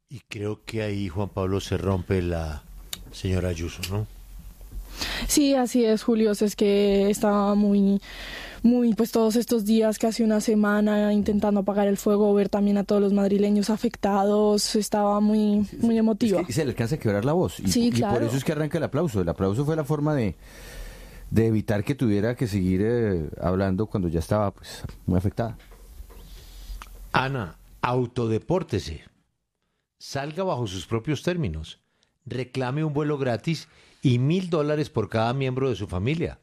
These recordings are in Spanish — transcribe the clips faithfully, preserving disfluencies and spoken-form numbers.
Y creo que ahí, Juan Pablo, se rompe la señora Ayuso, ¿no? Sí, así es, Julio. Es que estaba muy, muy, pues todos estos días, casi una semana, intentando apagar el fuego, ver también a todos los madrileños afectados. Estaba muy, muy emotiva. Es que se le alcanza a quebrar la voz. Y, Sí, y claro. por eso es que arranca el aplauso. El aplauso fue la forma de, de evitar que tuviera que seguir eh, hablando cuando ya estaba pues muy afectada. Ana, autodepórtese. Salga bajo sus propios términos. Reclame un vuelo gratis y mil dólares por cada miembro de su familia.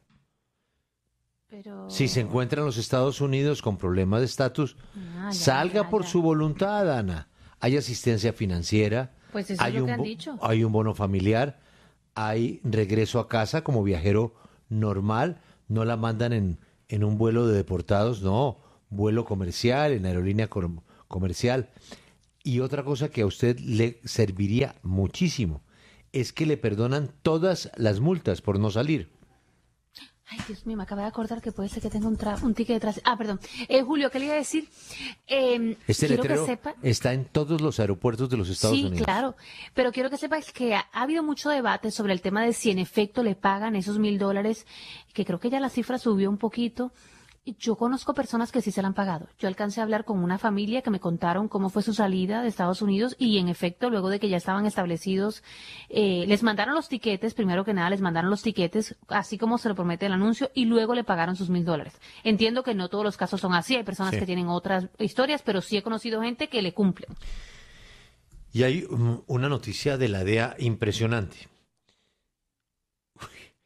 Pero... Si se encuentra en los Estados Unidos con problemas de estatus, Ah, ya, salga ya, por ya. su voluntad, Ana. Hay asistencia financiera, Pues eso hay, es lo un, que han bo- dicho. hay un bono familiar, hay regreso a casa como viajero normal. No la mandan en, en un vuelo de deportados, no, vuelo comercial, en aerolínea com- comercial. Y otra cosa que a usted le serviría muchísimo es que le perdonan todas las multas por no salir. Ay, Dios mío, me acabo de acordar que puede ser que tenga un, tra- un ticket de tránsito. Ah, perdón. Eh, Julio, ¿qué le iba a decir? Eh, Este quiero que letrero sepa... está en todos los aeropuertos de los Estados Sí, Unidos. claro, pero quiero que sepas que ha, ha habido mucho debate sobre el tema de si en efecto le pagan esos mil dólares, que creo que ya la cifra subió un poquito. Yo conozco personas que sí se la han pagado. Yo alcancé a hablar con una familia que me contaron cómo fue su salida de Estados Unidos y en efecto, luego de que ya estaban establecidos, eh, les mandaron los tiquetes, primero que nada les mandaron los tiquetes, así como se lo promete el anuncio, y luego le pagaron sus mil dólares. Entiendo que no todos los casos son así, hay personas Sí. que tienen otras historias, pero sí he conocido gente que le cumplen. Y hay um, una noticia de la D E A impresionante. Uy,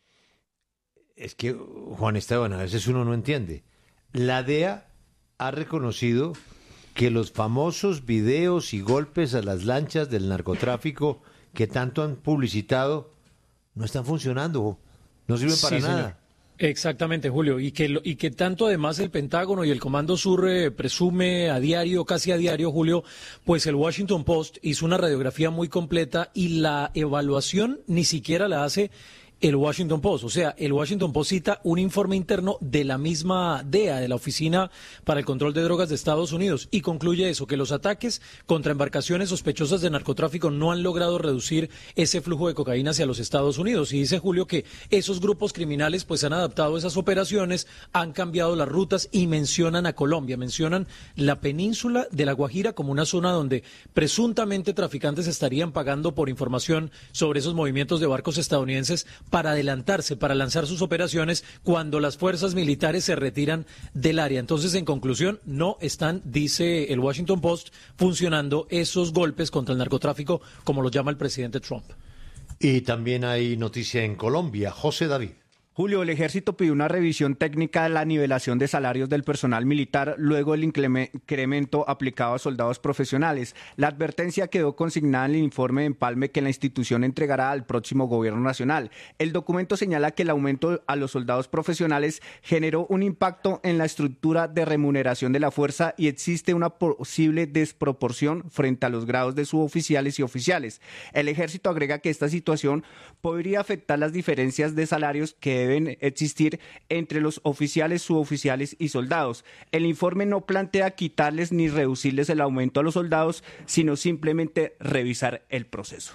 es que, Juan Esteban, a veces uno no entiende. La D E A ha reconocido que los famosos videos y golpes a las lanchas del narcotráfico que tanto han publicitado no están funcionando, no sirven para Sí, señor. nada. Exactamente, Julio, y que, lo- y que tanto además el Pentágono y el Comando Sur eh, presume a diario, casi a diario, Julio, pues el Washington Post hizo una radiografía muy completa y la evaluación ni siquiera la hace el Washington Post. O sea, el Washington Post cita un informe interno de la misma D E A, de la Oficina para el Control de Drogas de Estados Unidos, y concluye eso, que los ataques contra embarcaciones sospechosas de narcotráfico no han logrado reducir ese flujo de cocaína hacia los Estados Unidos. Y dice Julio que esos grupos criminales pues han adaptado esas operaciones, han cambiado las rutas y mencionan a Colombia, mencionan la península de La Guajira como una zona donde presuntamente traficantes estarían pagando por información sobre esos movimientos de barcos estadounidenses para adelantarse, para lanzar sus operaciones cuando las fuerzas militares se retiran del área. Entonces, en conclusión, no están, dice el Washington Post, funcionando esos golpes contra el narcotráfico como lo llama el presidente Trump. Y también hay noticia en Colombia. José David. Julio, el ejército pidió una revisión técnica de la nivelación de salarios del personal militar luego del increme- incremento aplicado a soldados profesionales. La advertencia quedó consignada en el informe de empalme que la institución entregará al próximo gobierno nacional. El documento señala que el aumento a los soldados profesionales generó un impacto en la estructura de remuneración de la fuerza y existe una posible desproporción frente a los grados de suboficiales y oficiales. El ejército agrega que esta situación podría afectar las diferencias de salarios que deben existir entre los oficiales, suboficiales y soldados. El informe no plantea quitarles ni reducirles el aumento a los soldados, sino simplemente revisar el proceso.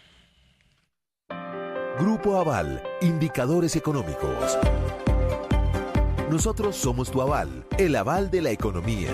Grupo Aval, indicadores económicos. Nosotros somos tu aval, el aval de la economía.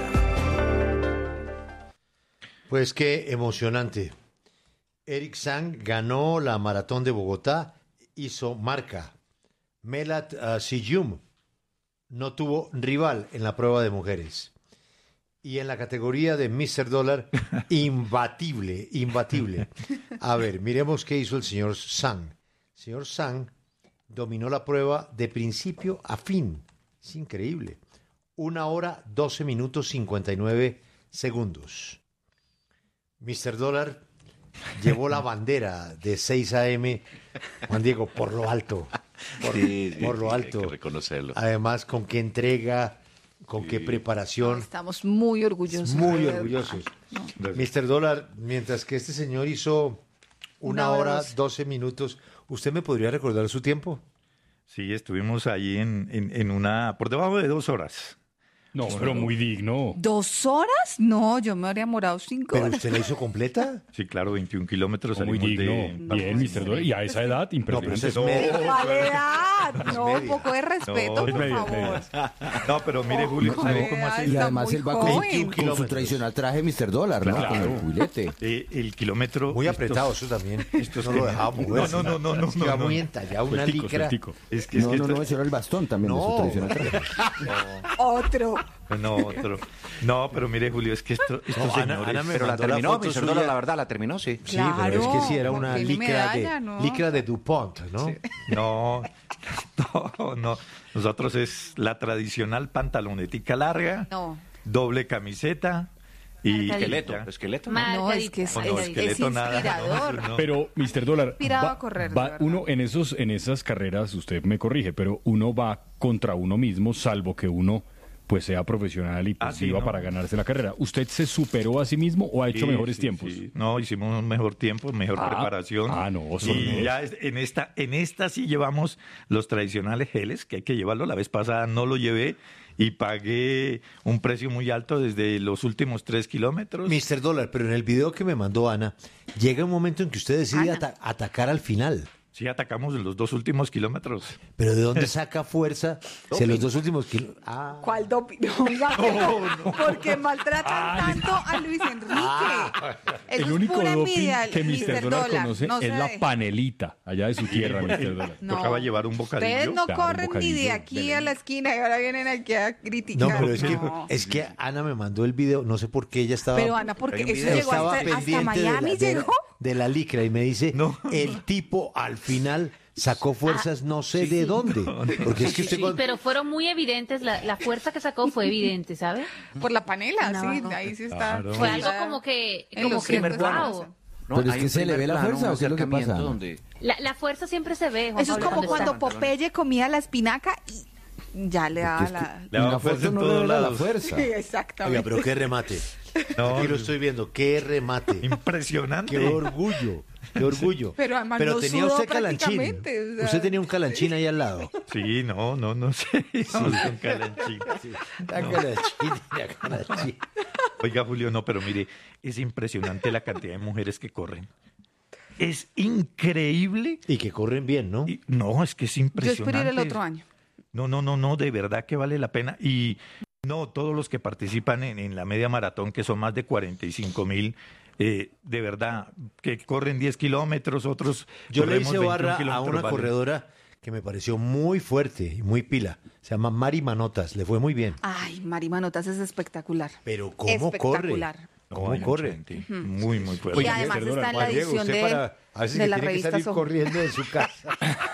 Pues qué emocionante. Eric Sang ganó la maratón de Bogotá, hizo marca. Melat uh, Siyum no tuvo rival en la prueba de mujeres. Y en la categoría de míster Dólar, imbatible, imbatible. A ver, miremos qué hizo el señor Sang. El señor Sang dominó la prueba de principio a fin. Es increíble. Una hora, doce minutos, cincuenta y nueve segundos. míster Dólar llevó la bandera de seis a eme, Juan Diego, por lo alto. Por, Sí, sí, por lo sí, alto. hay que reconocerlo. Además, con qué entrega, con qué preparación. Estamos muy orgullosos. Muy de verdad. orgullosos. No. míster Dólar, mientras que este señor hizo una, Una hora hora, doce. doce minutos, ¿usted me podría recordar su tiempo? Sí, estuvimos ahí en, en, en una, por debajo de dos horas. No, pero muy digno. ¿Dos horas? No, yo me habría demorado cinco ¿Pero horas. usted la hizo completa? Sí, claro, veintiún kilómetros. Muy salimos digno. de- Bien, mister Dólar. Y a esa edad, impresionante. No, pero eso es media. ¿Cuál edad? No, un media. poco de respeto, No, por es media, es favor. media. No, pero mire, Julio, ¿sabe cómo hace? Y Está además muy él va con, joven. con su kilómetros. tradicional traje mister Dólar, ¿no? Claro. Con el cubilete. Eh, el kilómetro... Muy esto- apretado, eso también. Esto es no que- lo dejaba moverse. No, no, no, no, Es que no, va no. muy entallado, una Sueltico, licra. sueltico. Es que, es No, que no, esto- no, ese era el bastón también de su No. tradicional traje. Otro. No, otro. No, pero mire, Julio, es que esto, estos No, Ana- señores... Ana me Pero la mandó la terminó, foto mister suya. Dólar, la verdad, la terminó, sí. Sí, pero es que sí era Claro, una tiene licra medalla, de ¿no? licra de DuPont, ¿no? No, no, no. Nosotros es la tradicional pantalonetica larga, No. doble camiseta y... Marcadita. Esqueleto, ya. esqueleto. No, es que es, No, no, es- esqueleto es nada, no, inspirador. no. Pero, mister Dólar, Inspirado va, a correr, de va verdad. uno en esos, en esas carreras, usted me corrige, pero uno va contra uno mismo, salvo que uno pues sea profesional y pues Ah, sí, viva no. para ganarse la carrera. ¿Usted se superó a sí mismo o ha hecho Sí, mejores sí, tiempos? sí. No, hicimos un mejor tiempo, mejor Ah, preparación. ah, no, son Y unos- ya es- en esta, en esta sí llevamos los tradicionales geles, que hay que llevarlo. La vez pasada no lo llevé y pagué un precio muy alto desde los últimos tres kilómetros. mister Dólar, pero en el video que me mandó Ana, llega un momento en que usted decide Ana. ata- atacar al final. Sí, atacamos en los dos últimos kilómetros. Pero ¿de dónde saca fuerza si en los dos últimos kilómetros? Ah, ¿Cuál doping? No, oiga, no, porque maltratan tanto a Luis Enrique. Eso El es único pura doping envidia, que mister Dólar conoce no es se la deje. panelita allá de su tierra, mister Dólar. No. Tocaba llevar un bocadillo. Ustedes no Claro, un corren ni de bocadillo aquí de a la esquina y ahora vienen aquí a criticar. no, pero es que, No. es que Ana me mandó el video, no sé por qué ella estaba... Pero Ana, porque Hay un eso video. llegó estaba hasta, hasta pendiente de la- Miami, de, la, llegó. de la licra y me dice, No. el tipo al final sacó fuerzas no sé de dónde. Porque es que usted Sí, cuando- pero fueron muy evidentes, la, la fuerza que sacó fue evidente, ¿sabe? Por la panela, No, sí, no. ahí sí está. Claro. Fue algo como que, En como los que, primer planos. wow. No, Pero es hay que un se le primer ve la plano, fuerza, un ¿o qué es lo que acercamiento pasa? donde- La, la fuerza siempre se ve, Juan Eso es Pablo, como cuando está. Popeye comía la espinaca y ya le daba Porque es la... que Le daba la fuerza foto en no todos revela la lados. fuerza. Sí, exactamente. Oiga, pero qué remate. No, Aquí lo estoy viendo, qué remate. Impresionante. Qué orgullo, qué orgullo. Pero además no tenía sudó usted calanchín. prácticamente, o sea. Usted tenía un calanchín ahí al lado. Sí, no, no, no sé. Íbamos con calanchín. La calanchín, la calanchín. Oiga, Julio, no, pero mire, es impresionante la cantidad de mujeres que corren. Es increíble. Y que corren bien, ¿no? Y- no, es que es Yo impresionante. espero ir el otro año. No, no, no, no, de verdad que vale la pena. Y no, todos los que participan en, en la media maratón, que son más de cuarenta y cinco mil, eh, de verdad, que corren diez kilómetros, otros Yo le corremos hice veintiún barra a kilómetros, una vale. corredora que me pareció muy fuerte y muy pila. Se llama Mari Manotas, le fue muy bien. Ay, Mari Manotas es espectacular. Pero ¿cómo corre? Espectacular. ¿Cómo Ay, corre? mucha gente, Muy, muy fuerte. Y además mister está en la Juan Diego, edición usted de, para- a veces de que la tiene que revista salir Soho. corriendo de su casa.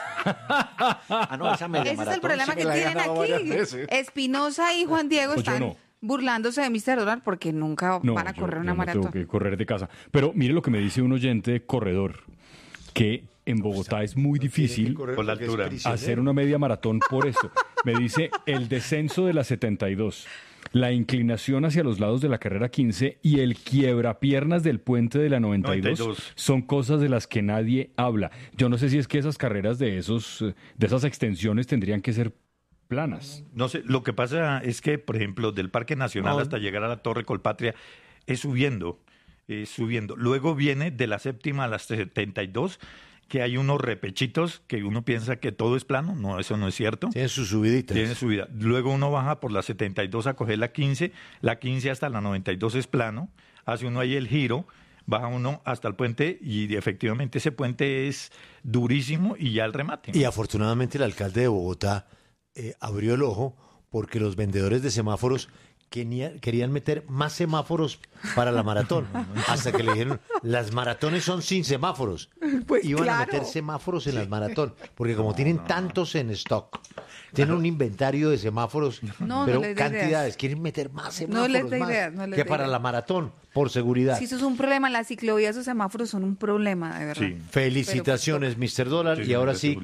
Ah, no, esa media Ese es el maratón problema sí que me la he tienen ganado varias aquí. veces. Espinosa y Juan Diego Pues yo están no. burlándose de mister Dólar porque nunca No, van a yo- correr yo una no maratón. tengo que correr de casa. Pero mire lo que me dice un oyente corredor, que en Bogotá es muy difícil Por la altura. hacer una media maratón por esto. Me dice el descenso de la setenta y dos, la inclinación hacia los lados de la carrera quince y el quiebrapiernas del puente de la noventa y dos, noventa y dos. son cosas de las que nadie habla. Yo no sé si es que esas carreras de esos eh, de esas extensiones tendrían que ser planas. No sé, lo que pasa es que, por ejemplo, del Parque Nacional No. hasta llegar a la Torre Colpatria es subiendo, es subiendo. Luego viene de la séptima a las setenta y dos, que hay unos repechitos que uno piensa que todo es plano. No, eso no es cierto. Tiene sus subiditas. Tiene subida. Luego uno baja por la setenta y dos a coger la quince. La quince hasta la noventa y dos es plano. Hace uno ahí el giro. Baja uno hasta el puente y efectivamente ese puente es durísimo y ya el remate. Y afortunadamente el alcalde de Bogotá eh, abrió el ojo porque los vendedores de semáforos quería- querían meter más semáforos para la maratón. Hasta que le dijeron, las maratones son sin semáforos. Pues Iban a claro. meter semáforos en las maratón. Porque como tienen tantos en stock, tienen un inventario de semáforos, No, no pero les dé cantidades. ideas. Quieren meter más No semáforos les dé más ideas, no les que dé para ideas. la maratón, por seguridad. Si eso es un problema, las ciclovías o semáforos son un problema, de verdad. Sí. Felicitaciones, mister Dólar. Sí, y ahora gracias, sí, Julio.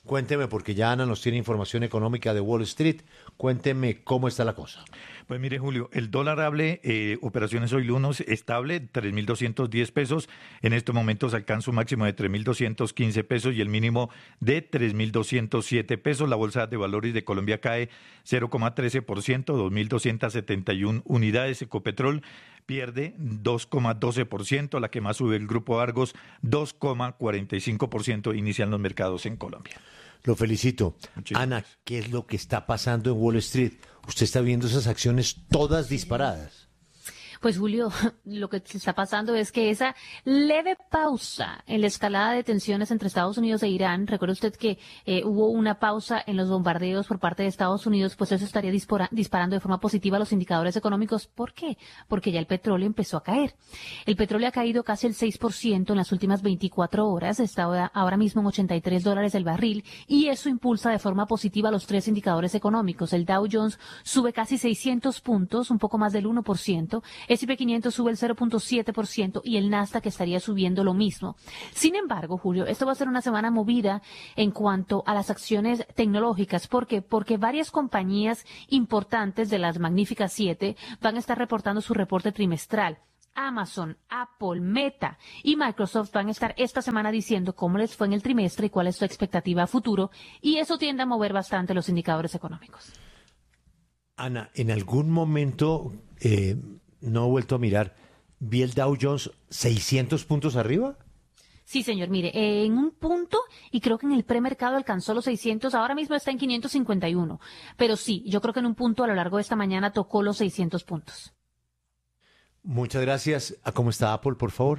Cuénteme, porque ya Ana nos tiene información económica de Wall Street. Cuénteme cómo está la cosa. Pues mire, Julio, el dólar hable, eh, operaciones hoy lunes estable, tres mil doscientos diez pesos. En estos momentos alcanza un máximo de tres mil doscientos quince pesos y el mínimo de tres mil doscientos siete pesos. La Bolsa de Valores de Colombia cae cero coma trece por ciento, dos mil doscientas setenta y una unidades. Ecopetrol pierde dos coma doce por ciento, la que más sube el Grupo Argos, dos coma cuarenta y cinco por ciento inician los mercados en Colombia. Lo felicito. Muchísimas Ana, gracias. ¿qué es lo que está pasando en Wall Street? Usted está viendo esas acciones todas disparadas. Pues Julio, lo que está pasando es que esa leve pausa en la escalada de tensiones entre Estados Unidos e Irán, recuerde usted que eh, hubo una pausa en los bombardeos por parte de Estados Unidos, pues eso estaría dispara- disparando de forma positiva los indicadores económicos. ¿Por qué? Porque ya el petróleo empezó a caer. El petróleo ha caído casi el seis por ciento en las últimas veinticuatro horas, está ahora, ahora mismo en ochenta y tres dólares el barril, y eso impulsa de forma positiva los tres indicadores económicos. El Dow Jones sube casi seiscientos puntos, un poco más del uno por ciento. ese y pe quinientos sube el cero punto siete por ciento y el Nasdaq estaría subiendo lo mismo. Sin embargo, Julio, esto va a ser una semana movida en cuanto a las acciones tecnológicas. ¿Por qué? Porque varias compañías importantes de las magníficas siete van a estar reportando su reporte trimestral. Amazon, Apple, Meta y Microsoft van a estar esta semana diciendo cómo les fue en el trimestre y cuál es su expectativa a futuro, y eso tiende a mover bastante los indicadores económicos. Ana, en algún momento, eh, no he vuelto a mirar, ¿vi el Dow Jones seiscientos puntos arriba? Sí, señor, mire, eh, en un punto, y creo que en el premercado alcanzó los seiscientos, ahora mismo está en quinientos cincuenta y uno, pero sí, yo creo que en un punto a lo largo de esta mañana tocó los seiscientos puntos. Muchas gracias. ¿A cómo está Apple, por favor?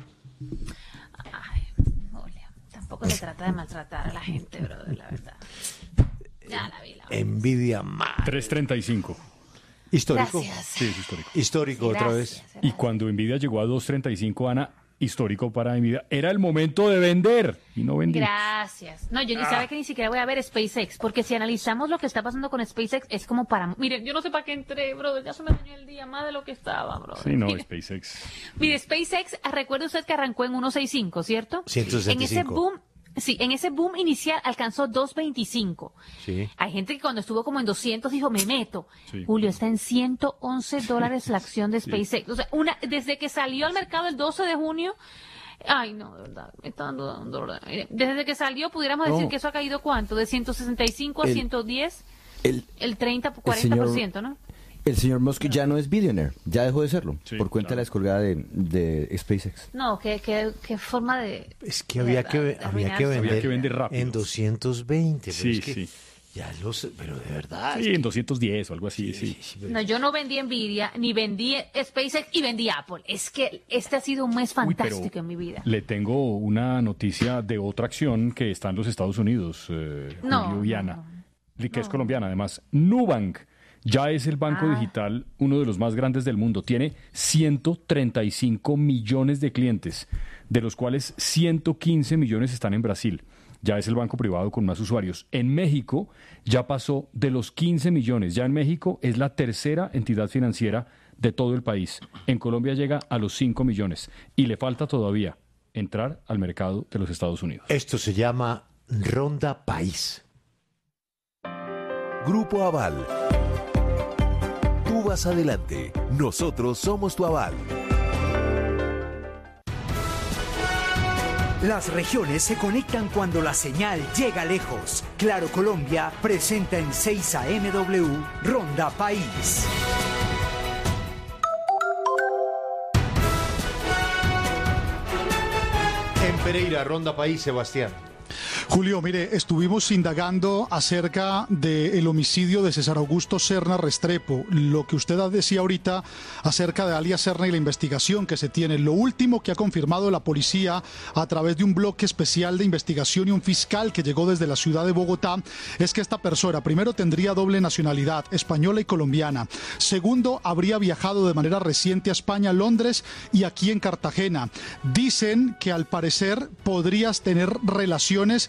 Ay, Julio, tampoco se trata de maltratar a la gente, brother, la verdad. Ya la vi, la vi. Envidia más. tres treinta y cinco. ¿Histórico? Gracias. Sí, es histórico. Histórico otra Gracias, vez. Y cuando Nvidia llegó a dos treinta y cinco, Ana, histórico para Nvidia, era el momento de vender y no vendí. Gracias. No, yo ni sabe que ni siquiera voy a ver SpaceX, porque si analizamos lo que está pasando con SpaceX, es como para... Miren, yo no sé para qué entré, brother, ya se me dañó el día más de lo que estaba, brother. Sí, no, Mire, SpaceX. mire, SpaceX, recuerde usted que arrancó en uno sesenta y cinco, ¿cierto? ciento sesenta y En ese cinco. boom... Sí, en ese boom inicial alcanzó dos veinticinco. Sí. Hay gente que cuando estuvo como en doscientos dijo, me meto. Sí. Julio, está en ciento once dólares la acción de SpaceX. O sea, una, desde que salió al mercado el doce de junio, ay, no, de verdad, me está dando un dolor. Mire, desde que salió, pudiéramos No. decir que eso ha caído ¿cuánto? De ciento sesenta y cinco a El- ciento diez, El, el treinta, cuarenta por ciento, ¿no? el señor Musk ya no es billionaire, ya dejó de serlo, Sí, por cuenta claro. de la descolgada de, de SpaceX. No, qué, qué, qué forma de... Es que había de- que, de había que arruinarse. vender, Había que vender rápido. en doscientos veinte. Pero Sí, es que sí. ya los... Pero de verdad. Sí, en doscientos diez o algo así, sí. pero- No, yo no vendí Nvidia, ni vendí SpaceX y vendí Apple. Es que este ha sido un mes Uy, pero fantástico en mi vida. Le tengo una noticia de otra acción que está en los Estados Unidos, eh, No, Julio y no, Ana, no. que es No. colombiana además. Nubank ya es el banco Ah. digital, uno de los más grandes del mundo. Tiene ciento treinta y cinco millones de clientes, de los cuales ciento quince millones están en Brasil. Ya es el banco privado con más usuarios. En México ya pasó de los quince millones. Ya en México es la tercera entidad financiera de todo el país. En Colombia llega a los cinco millones. Y le falta todavía entrar al mercado de los Estados Unidos. Esto se llama Ronda País. Grupo Aval. Tú vas adelante. Nosotros somos tu aval. Las regiones se conectan cuando la señal llega lejos. Claro Colombia presenta en seis A M W Ronda País. En Pereira, Ronda País, Sebastián. Julio, mire, estuvimos indagando acerca del homicidio de César Augusto Serna Restrepo, lo que usted decía ahorita acerca de alias Serna y la investigación que se tiene. Lo último que ha confirmado la policía a través de un bloque especial de investigación y un fiscal que llegó desde la ciudad de Bogotá es que esta persona, primero, tendría doble nacionalidad, española y colombiana. Segundo, habría viajado de manera reciente a España, Londres y aquí en Cartagena. Dicen que al parecer podrías tener relaciones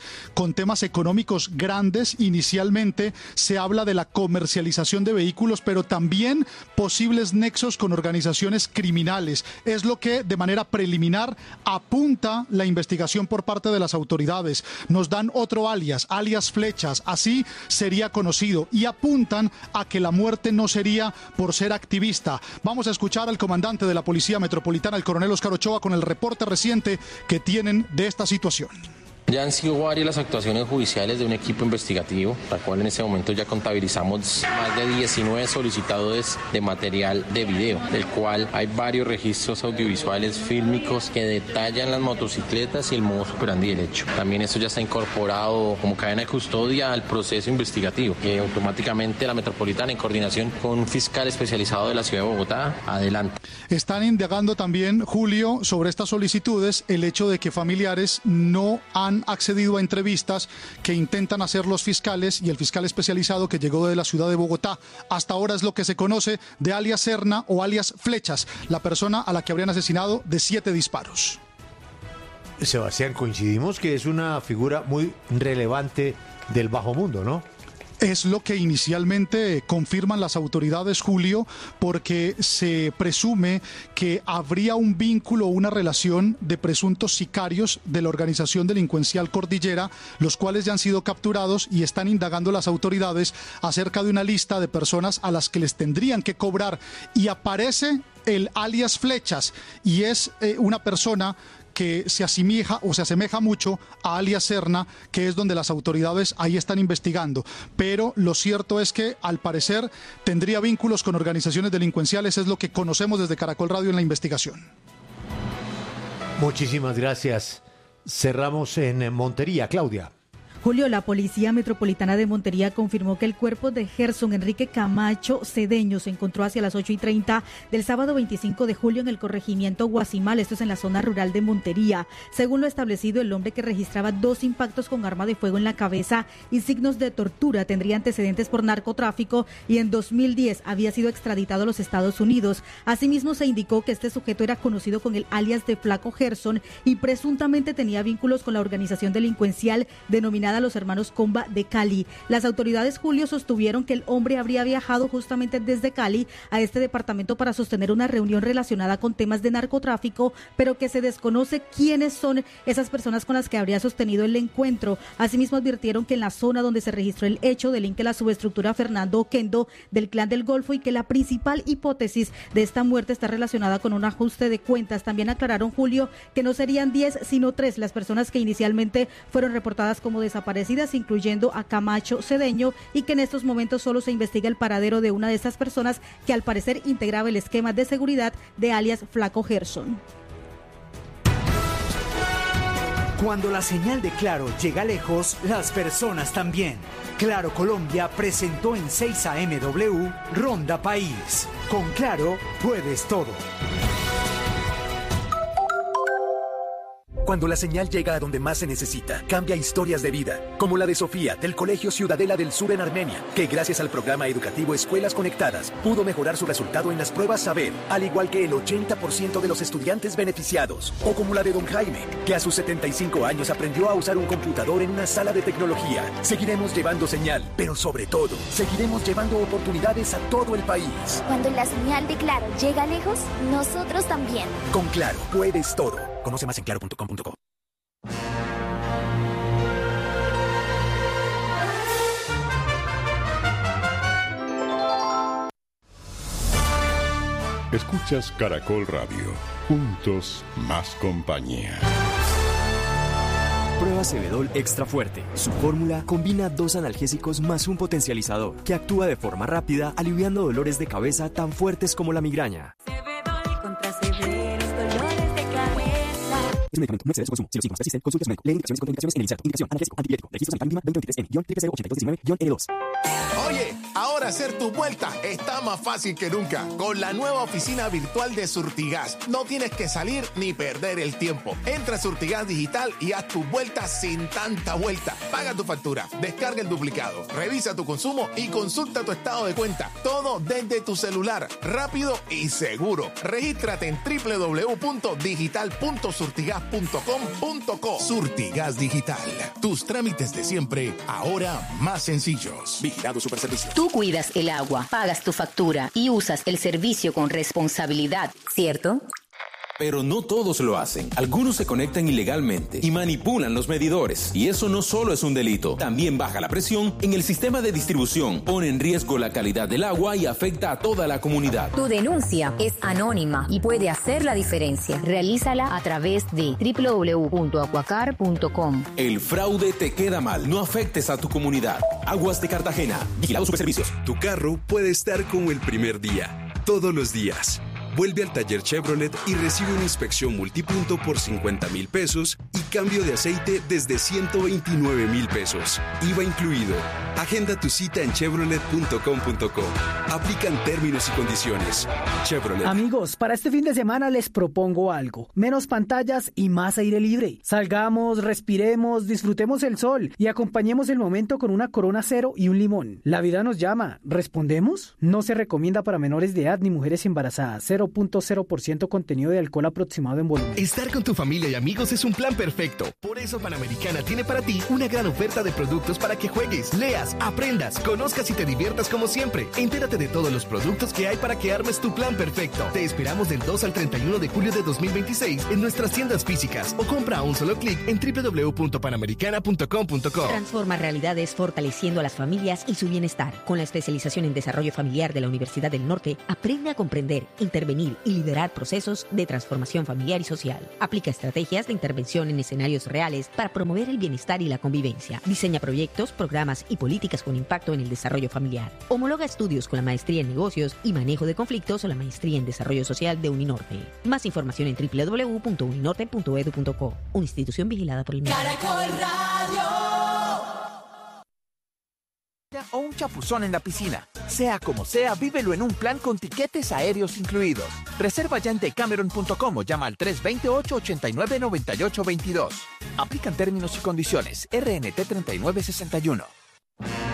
con temas económicos grandes. Inicialmente se habla de la comercialización de vehículos, pero también posibles nexos con organizaciones criminales. Es lo que de manera preliminar apunta la investigación por parte de las autoridades. Nos dan otro alias, alias Flechas, así sería conocido, y apuntan a que la muerte no sería por ser activista. Vamos a escuchar al comandante de la Policía Metropolitana, el coronel Oscar Ochoa, con el reporte reciente que tienen de esta situación. Ya han sido varias las actuaciones judiciales de un equipo investigativo, la cual en este momento ya contabilizamos más de diecinueve solicitadores de material de video, del cual hay varios registros audiovisuales fílmicos que detallan las motocicletas y el modus operandi del hecho. También esto ya está incorporado como cadena de custodia al proceso investigativo, que automáticamente la Metropolitana, en coordinación con un fiscal especializado de la ciudad de Bogotá, adelanta. Están indagando también, Julio, sobre estas solicitudes, el hecho de que familiares no han accedido a entrevistas que intentan hacer los fiscales y el fiscal especializado que llegó de la ciudad de Bogotá. Hasta ahora es lo que se conoce de alias Serna o alias Flechas, la persona a la que habrían asesinado de siete disparos. Sebastián, coincidimos que es una figura muy relevante del bajo mundo, ¿no? Es lo que inicialmente confirman las autoridades, Julio, porque se presume que habría un vínculo o una relación de presuntos sicarios de la organización delincuencial Cordillera, los cuales ya han sido capturados y están indagando las autoridades acerca de una lista de personas a las que les tendrían que cobrar. Y aparece el alias Flechas, y es eh, una persona que se asemeja o se asemeja mucho a alias Serna, que es donde las autoridades ahí están investigando. Pero lo cierto es que, al parecer, tendría vínculos con organizaciones delincuenciales, es lo que conocemos desde Caracol Radio en la investigación. Muchísimas gracias. Cerramos en Montería. Claudia. Julio, la Policía Metropolitana de Montería confirmó que el cuerpo de Gerson Enrique Camacho Cedeño se encontró hacia las ocho y treinta del sábado veinticinco de julio en el corregimiento Guasimal, esto es en la zona rural de Montería. Según lo establecido, el hombre, que registraba dos impactos con arma de fuego en la cabeza y signos de tortura, tendría antecedentes por narcotráfico y en dos mil diez había sido extraditado a los Estados Unidos. Asimismo, se indicó que este sujeto era conocido con el alias de Flaco Gerson y presuntamente tenía vínculos con la organización delincuencial denominada los hermanos Comba de Cali. Las autoridades, Julio, sostuvieron que el hombre habría viajado justamente desde Cali a este departamento para sostener una reunión relacionada con temas de narcotráfico, pero que se desconoce quiénes son esas personas con las que habría sostenido el encuentro. Asimismo, advirtieron que en la zona donde se registró el hecho delinque la subestructura Fernando Oquendo del Clan del Golfo y que la principal hipótesis de esta muerte está relacionada con un ajuste de cuentas. También aclararon, Julio, que no serían diez sino tres las personas que inicialmente fueron reportadas como desaparecidas, incluyendo a Camacho Cedeño, y que en estos momentos solo se investiga el paradero de una de estas personas que al parecer integraba el esquema de seguridad de alias Flaco Gerson. Cuando la señal de Claro llega lejos, las personas también. Claro Colombia presentó en seis A M W Ronda País. Con Claro puedes todo. Cuando la señal llega a donde más se necesita, cambia historias de vida, como la de Sofía, del Colegio Ciudadela del Sur en Armenia, que gracias al programa educativo Escuelas Conectadas, pudo mejorar su resultado en las pruebas Saber, al igual que el ochenta por ciento de los estudiantes beneficiados. O como la de don Jaime, que a sus setenta y cinco años aprendió a usar un computador en una sala de tecnología. Seguiremos llevando señal, pero sobre todo, seguiremos llevando oportunidades a todo el país. Cuando la señal de Claro llega lejos, nosotros también. Con Claro, puedes todo. Conoce más en claro punto com punto co. Escuchas Caracol Radio. Juntos, más compañía. Prueba Cebedol Extra Fuerte. Su fórmula combina dos analgésicos más un potencializador que actúa de forma rápida, aliviando dolores de cabeza tan fuertes como la migraña. Cebedol contra severos dolores de cabeza. Es un medicamento, no excede su consumo. Si los síntomas persisten, consulte a su médico. Lee indicaciones y contraindicaciones en el inserto. Indicación: analgésico, antipirético. Registro sanitario mínima veinte veintitrés N cero cero ocho dos uno nueve N dos. Oye, ahora hacer tu vuelta está más fácil que nunca con la nueva oficina virtual de Surtigas. No tienes que salir ni perder el tiempo. Entra a Surtigas Digital y haz tu vuelta sin tanta vuelta. Paga tu factura, descarga el duplicado, revisa tu consumo y consulta tu estado de cuenta. Todo desde tu celular, rápido y seguro. Regístrate en doble u doble u doble u punto digital punto surtigas punto com punto co. Surtigas Digital. Tus trámites de siempre, ahora más sencillos. Vigilado Superservicios. Tú cuidas el agua, pagas tu factura y usas el servicio con responsabilidad, ¿cierto? Pero no todos lo hacen. Algunos se conectan ilegalmente y manipulan los medidores. Y eso no solo es un delito, también baja la presión en el sistema de distribución, pone en riesgo la calidad del agua y afecta a toda la comunidad. Tu denuncia es anónima y puede hacer la diferencia. Realízala a través de doble u doble u doble u punto acuacar punto com. El fraude te queda mal. No afectes a tu comunidad. Aguas de Cartagena. Vigilado Superservicios. Tu carro puede estar como el primer día, todos los días. Vuelve al taller Chevrolet y recibe una inspección multipunto por cincuenta mil pesos y cambio de aceite desde ciento veintinueve mil pesos. I V A incluido. Agenda tu cita en chevrolet punto com punto co. Aplican términos y condiciones. Chevrolet. Amigos, para este fin de semana les propongo algo. Menos pantallas y más aire libre. Salgamos, respiremos, disfrutemos el sol y acompañemos el momento con una Corona Cero y un limón. La vida nos llama. ¿Respondemos? No se recomienda para menores de edad ni mujeres embarazadas. cero punto cero por ciento contenido de alcohol aproximado en volumen. Estar con tu familia y amigos es un plan perfecto. Por eso Panamericana tiene para ti una gran oferta de productos para que juegues, leas, aprendas, conozcas y te diviertas como siempre. Entérate de todos los productos que hay para que armes tu plan perfecto. Te esperamos del dos al treinta y uno de julio de dos mil veintiséis en nuestras tiendas físicas o compra a un solo clic en doble u doble u doble u punto panamericana punto com punto co. Transforma realidades fortaleciendo a las familias y su bienestar. Con la especialización en desarrollo familiar de la Universidad del Norte, aprende a comprender, intervenir y liderar procesos de transformación familiar y social. Aplica estrategias de intervención en escenarios reales para promover el bienestar y la convivencia. Diseña proyectos, programas y políticas con impacto en el desarrollo familiar. Homologa estudios con la maestría en negocios y manejo de conflictos o la maestría en desarrollo social de Uninorte. Más información en doble u doble u doble u punto uninorte punto edu punto co. Una institución vigilada por el Ministerio. Caracol Radio. O un chapuzón en la piscina. Sea como sea, vívelo en un plan con tiquetes aéreos incluidos. Reserva ya en decameron punto com o llama al tres dos ocho, ocho nueve, nueve ocho dos dos. Aplican términos y condiciones. R N T treinta y nueve sesenta y uno.